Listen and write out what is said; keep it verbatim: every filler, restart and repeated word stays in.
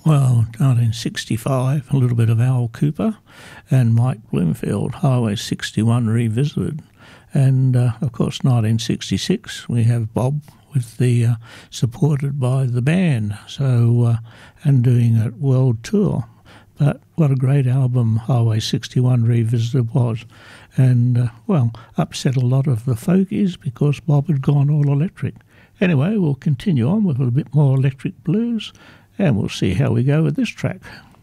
Well, nineteen sixty-five, a little bit of Al Cooper and Mike Bloomfield, Highway sixty-one Revisited. And, uh, of course, nineteen sixty-six, we have Bob with the, uh, supported by the band, so, uh, and doing a world tour. But what a great album Highway sixty-one Revisited was. And, uh, well, upset a lot of the folkies because Bob had gone all electric. Anyway, we'll continue on with a bit more electric blues, and we'll see how we go with this track.